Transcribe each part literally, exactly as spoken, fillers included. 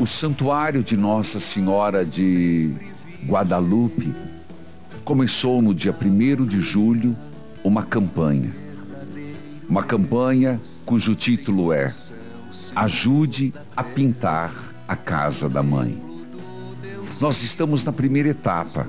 O Santuário de Nossa Senhora de Guadalupe começou no dia primeiro de julho uma campanha. Uma campanha cujo título é Ajude a Pintar a Casa da Mãe. Nós estamos na primeira etapa,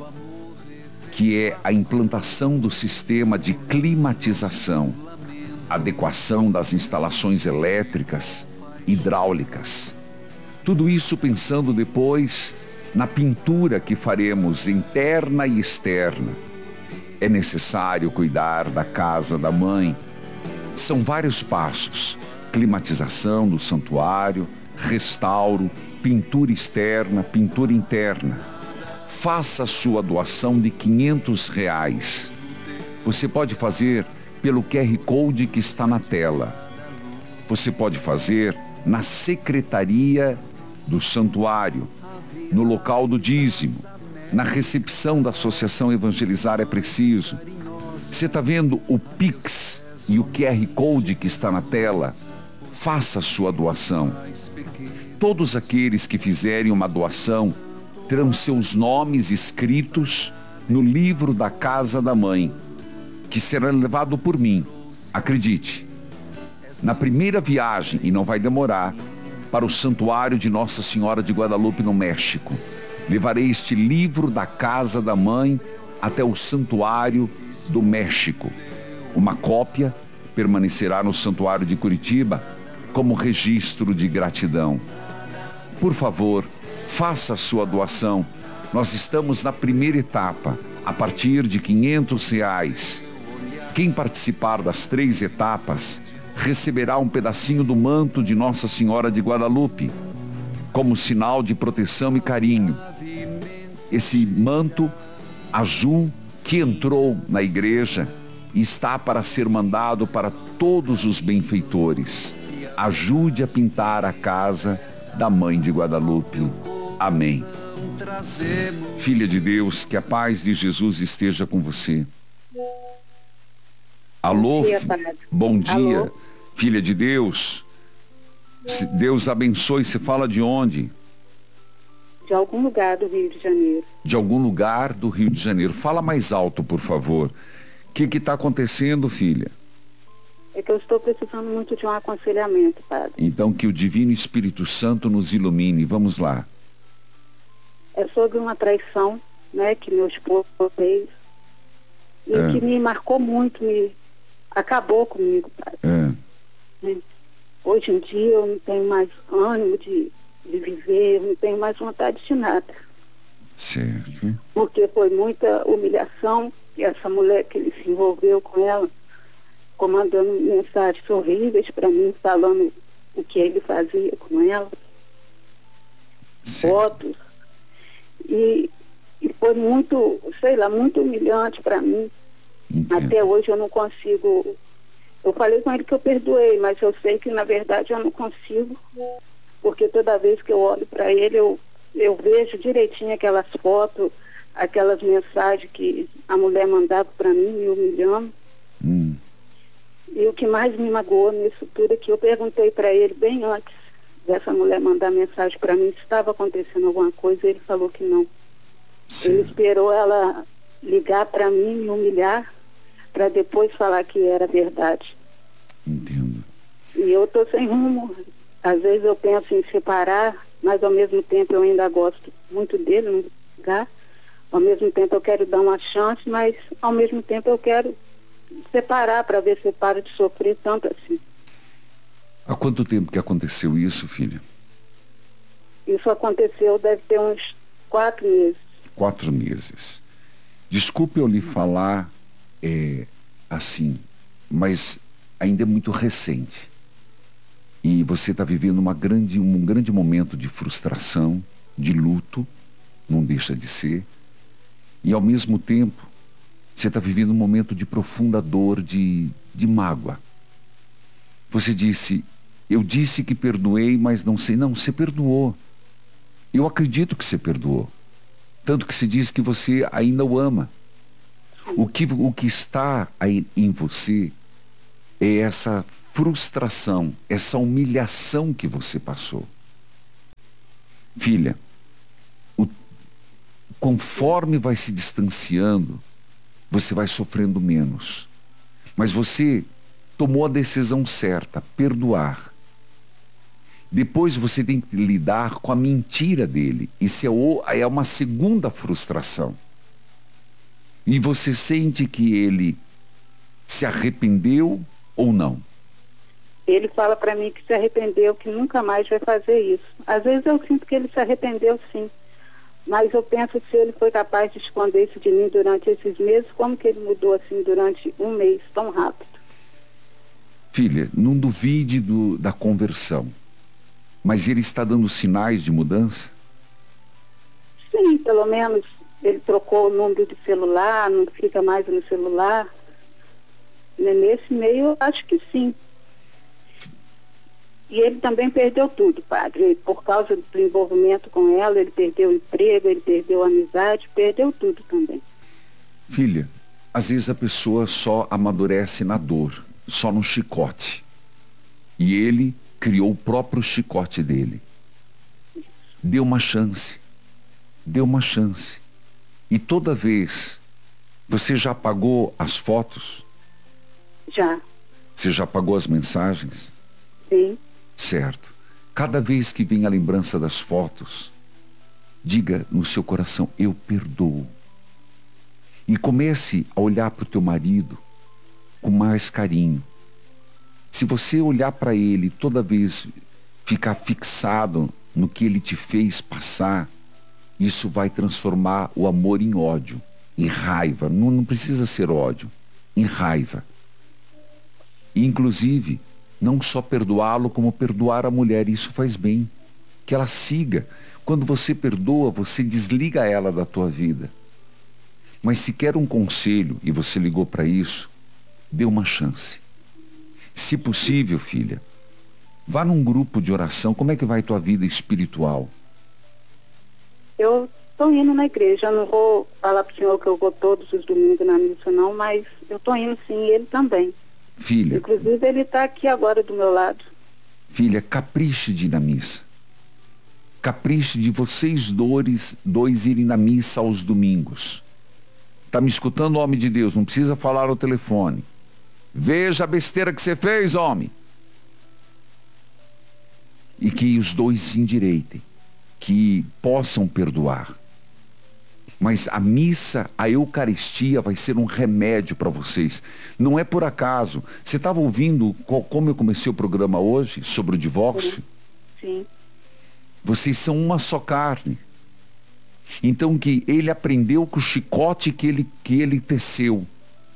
que é a implantação do sistema de climatização, adequação das instalações elétricas, hidráulicas. Tudo isso pensando depois na pintura que faremos interna e externa. É necessário cuidar da casa da mãe. São vários passos: climatização do santuário, restauro, pintura externa, pintura interna. Faça a sua doação de quinhentos reais. Você pode fazer pelo Q R Code que está na tela. Você pode fazer na secretaria do santuário, no local do dízimo, na recepção da Associação Evangelizar é Preciso. Você está vendo o Pix e o Q R Code que está na tela? Faça a sua doação. Todos aqueles que fizerem uma doação terão seus nomes escritos no livro da Casa da Mãe, que será levado por mim. Acredite, na primeira viagem, e não vai demorar, para o Santuário de Nossa Senhora de Guadalupe, no México, levarei este livro da Casa da Mãe até o Santuário do México. Uma cópia permanecerá no Santuário de Curitiba como registro de gratidão. Por favor, faça a sua doação. Nós estamos na primeira etapa, a partir de quinhentos reais. Quem participar das três etapas receberá um pedacinho do manto de Nossa Senhora de Guadalupe, como sinal de proteção e carinho. Esse manto azul que entrou na igreja está para ser mandado para todos os benfeitores. Ajude a pintar a casa da Mãe de Guadalupe. Amém. Filha de Deus, que a paz de Jesus esteja com você. Alô, Bom dia, bom dia. Alô? Filha de Deus. Deus abençoe. Você fala de onde? De algum lugar do Rio de Janeiro. De algum lugar do Rio de Janeiro. Fala mais alto, por favor. O que que está acontecendo, filha? É que eu estou precisando muito de um aconselhamento, padre. Então que o Divino Espírito Santo nos ilumine. Vamos lá. É sobre uma traição, né, que meu esposo fez. E É. que me marcou muito, me acabou comigo, padre. É. Né? Hoje em dia eu não tenho mais ânimo de, de viver, eu não tenho mais vontade de nada. Certo. Porque foi muita humilhação, e essa mulher que ele se envolveu com ela, comandando mensagens horríveis para mim, falando o que ele fazia com ela, Certo. fotos, e, e foi muito, sei lá, muito humilhante para mim. Entendo. Até hoje eu não consigo. Eu falei com ele que eu perdoei, mas eu sei que na verdade eu não consigo, porque toda vez que eu olho para ele, eu, eu vejo direitinho aquelas fotos, aquelas mensagens que a mulher mandava para mim, me humilhando. Hum. E o que mais me magoou nisso tudo é que eu perguntei para ele bem antes dessa mulher mandar mensagem para mim se estava acontecendo alguma coisa, e ele falou que não. Ele Certo. esperou ela ligar para mim, me humilhar, para depois falar que era verdade. Entendo. E eu estou sem rumo. Às vezes eu penso em separar, mas ao mesmo tempo eu ainda gosto muito dele no lugar. Ao mesmo tempo eu quero dar uma chance, mas ao mesmo tempo eu quero separar para ver se eu paro de sofrer tanto assim. Há quanto tempo que aconteceu isso, filha? Isso aconteceu, deve ter uns quatro meses. Quatro meses. Desculpe eu lhe falar é, assim, mas ainda é muito recente. E você está vivendo uma grande, um grande momento de frustração, de luto, não deixa de ser. E ao mesmo tempo, você está vivendo um momento de profunda dor, de, de mágoa. Você disse, eu disse que perdoei, mas não sei. Não, você perdoou. Eu acredito que você perdoou. Tanto que se diz que você ainda o ama. O que, o que está aí em você é essa frustração, essa humilhação que você passou. Filha, o, conforme vai se distanciando, você vai sofrendo menos. Mas você tomou a decisão certa, perdoar. Depois você tem que lidar com a mentira dele. Isso é, o, é uma segunda frustração. E você sente que ele se arrependeu ou não? Ele fala para mim que se arrependeu, que nunca mais vai fazer isso. Às vezes eu sinto que ele se arrependeu, sim. Mas eu penso que se ele foi capaz de esconder isso de mim durante esses meses, como que ele mudou assim durante um mês, tão rápido? Filha, não duvide do, da conversão. Mas ele está dando sinais de mudança? Sim, pelo menos ele trocou o número de celular, não fica mais no celular. Nesse meio, eu acho que sim. E ele também perdeu tudo, padre. Por causa do envolvimento com ela, ele perdeu o emprego, ele perdeu a amizade, perdeu tudo também. Filha, às vezes a pessoa só amadurece na dor, só no chicote. E ele criou o próprio chicote dele. Dê uma chance. Dê uma chance. E toda vez, você já apagou as fotos? Já. Você já apagou as mensagens? Sim. Certo. Cada vez que vem a lembrança das fotos, diga no seu coração, eu perdoo. E comece a olhar para o teu marido com mais carinho. Se você olhar para ele toda vez ficar fixado no que ele te fez passar, isso vai transformar o amor em ódio, em raiva. Não, não precisa ser ódio, em raiva. E, inclusive, não só perdoá-lo, como perdoar a mulher. Isso faz bem. Que ela siga. Quando você perdoa, você desliga ela da tua vida. Mas se quer um conselho, e você ligou para isso, dê uma chance. Se possível, filha, vá num grupo de oração. Como é que vai a tua vida espiritual? Eu estou indo na igreja. Eu não vou falar para o senhor que eu vou todos os domingos na missa, não, mas eu estou indo sim, e ele também. Filha. Inclusive, ele está aqui agora do meu lado. Filha, capriche de ir na missa. Capriche de vocês dois, dois irem na missa aos domingos. Está me escutando, homem de Deus? Não precisa falar ao telefone. Veja a besteira que você fez, homem. E que os dois se endireitem, que possam perdoar. Mas a missa, a Eucaristia vai ser um remédio para vocês. Não é por acaso. Você estava ouvindo qual, como eu comecei o programa hoje, sobre o divórcio? Sim. Sim. Vocês são uma só carne. Então que ele aprendeu com o chicote que ele, que ele teceu.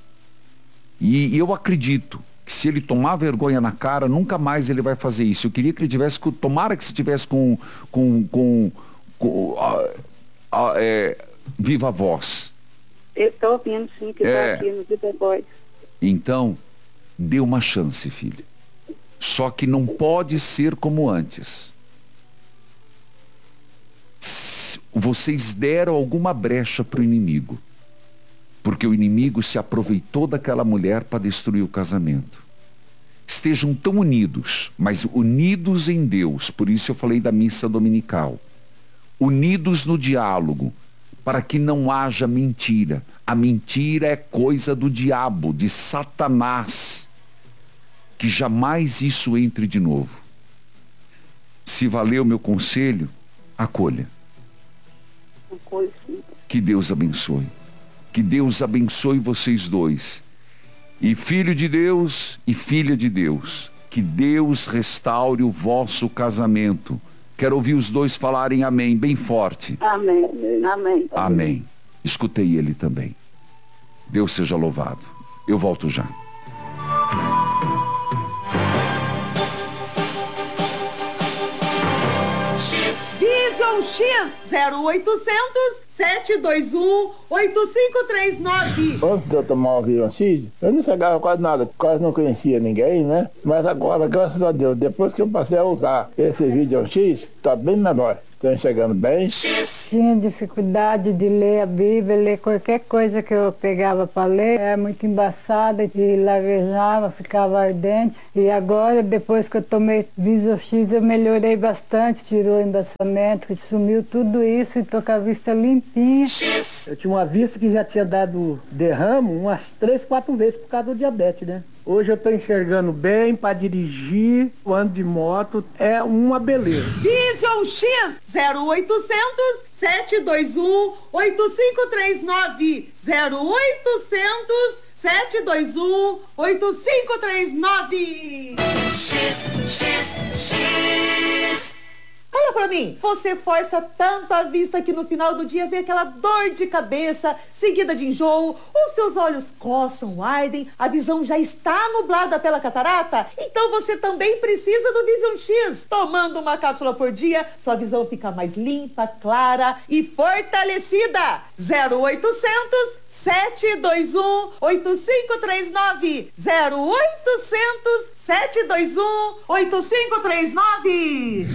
E eu acredito que se ele tomar vergonha na cara, nunca mais ele vai fazer isso. Eu queria que ele tivesse, tomara que se tivesse com, com, com, com a, a, é, viva voz. Ele está ouvindo, sim, que está É. aqui no Viva Voz. Então, dê uma chance, filha. Só que não pode ser como antes. S- Vocês deram alguma brecha para o inimigo. Porque o inimigo se aproveitou daquela mulher para destruir o casamento. Estejam tão unidos, mas unidos em Deus. Por isso eu falei da missa dominical. Unidos no diálogo, para que não haja mentira. A mentira é coisa do diabo, de Satanás. Que jamais isso entre de novo. Se valeu o meu conselho, acolha. Uma coisa assim. Que Deus abençoe. Que Deus abençoe vocês dois. E filho de Deus e filha de Deus. Que Deus restaure o vosso casamento. Quero ouvir os dois falarem amém, bem forte. Amém, amém. Amém. Escutei ele também. Deus seja louvado. Eu volto já. Vision X zero oitocentos, sete dois um, oito cinco três nove. Antes de eu tomar o Vision X, eu não chegava quase nada, quase não conhecia ninguém, né? Mas agora, graças a Deus, depois que eu passei a usar esse Vision X, tá bem melhor. Estão enxergando bem? Tinha dificuldade de ler a Bíblia, ler qualquer coisa que eu pegava para ler. Era muito embaçada, e lavejava, ficava ardente. E agora, depois que eu tomei Vision X, eu melhorei bastante, tirou o embaçamento, sumiu tudo isso e tô com a vista limpinha. Eu tinha uma vista que já tinha dado derrame umas três, quatro vezes por causa do diabetes, né? Hoje eu estou enxergando bem para dirigir, o ano de moto é uma beleza. Vision X zero oitocentos, sete dois um, oito cinco três nove. zero oitocentos, sete dois um, oito cinco três nove. X, X, X. Fala pra mim, você força tanto a vista que no final do dia vem aquela dor de cabeça, seguida de enjoo, os seus olhos coçam, ardem, a visão já está nublada pela catarata? Então você também precisa do Vision X. Tomando uma cápsula por dia, sua visão fica mais limpa, clara e fortalecida. zero oitocentos, sete dois um, oito cinco três nove. zero oitocentos, sete dois um, oito cinco três nove.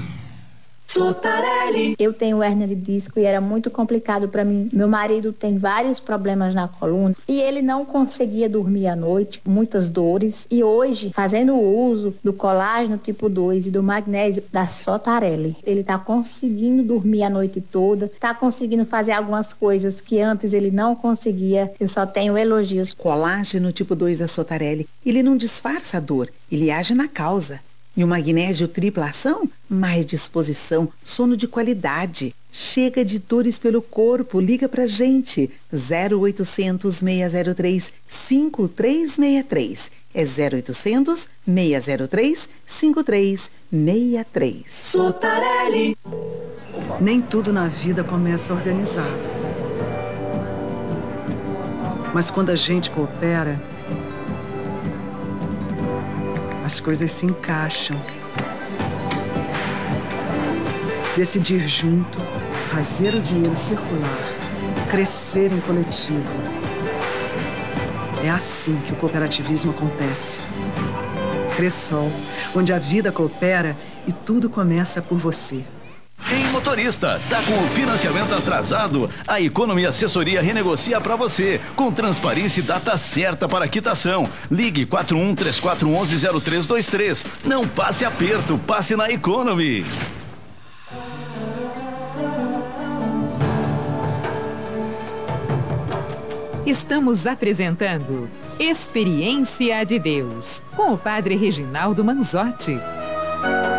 Sotarelli. Eu tenho hérnia de disco e era muito complicado para mim. Meu marido tem vários problemas na coluna e ele não conseguia dormir à noite, muitas dores. E hoje, fazendo o uso do colágeno tipo dois e do magnésio da Sotarelli, ele está conseguindo dormir a noite toda, está conseguindo fazer algumas coisas que antes ele não conseguia. Eu só tenho elogios. Colágeno tipo dois da Sotarelli, ele não disfarça a dor, ele age na causa. E o magnésio tripla ação? Mais disposição, sono de qualidade. Chega de dores pelo corpo, liga pra gente. zero oitocentos, seis zero três, cinco três seis três. É zero oitocentos, seis zero três, cinco três seis três. Sotarelli. Nem tudo na vida começa organizado. Mas quando a gente coopera, as coisas se encaixam. Decidir junto, fazer o dinheiro circular, crescer em coletivo. É assim que o cooperativismo acontece. Cressol, onde a vida coopera e tudo começa por você. Ei, motorista, tá com o financiamento atrasado? A Economy Assessoria renegocia para você, com transparência e data certa para quitação. Ligue quatro um três quatro um um zero três dois três. Não passe aperto, passe na Economy. Estamos apresentando Experiência de Deus, com o Padre Reginaldo Manzotti.